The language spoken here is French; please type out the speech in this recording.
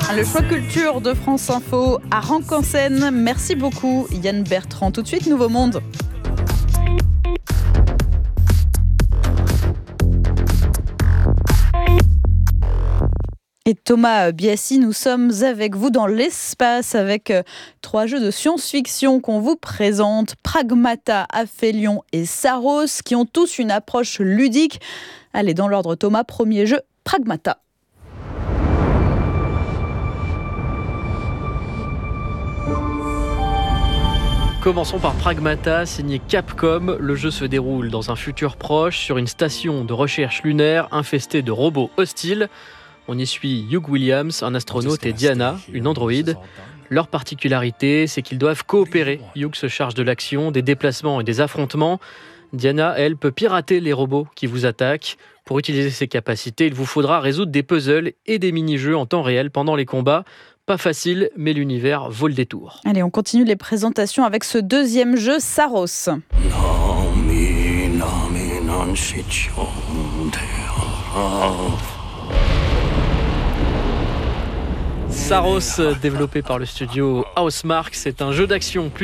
Le choix culture de France Info à Ranc-en-Seine. Merci beaucoup Yann Bertrand. Tout de suite, Nouveau Monde. Et Thomas Biassi, nous sommes avec vous dans l'espace avec 3 jeux de science-fiction qu'on vous présente. Pragmata, Aphelion et Saros, qui ont tous une approche ludique. Allez, dans l'ordre Thomas, premier jeu, Pragmata. Commençons par Pragmata, signé Capcom. Le jeu se déroule dans un futur proche sur une station de recherche lunaire infestée de robots hostiles. On y suit Hugh Williams, un astronaute, et Diana, une androïde. Leur particularité, c'est qu'ils doivent coopérer. Hugh se charge de l'action, des déplacements et des affrontements. Diana, elle, peut pirater les robots qui vous attaquent. Pour utiliser ses capacités, il vous faudra résoudre des puzzles et des mini-jeux en temps réel pendant les combats. Pas facile, mais l'univers vaut le détour. Allez, on continue les présentations avec ce deuxième jeu, Saros. Saros, développé par le studio Housemarque, c'est un jeu d'action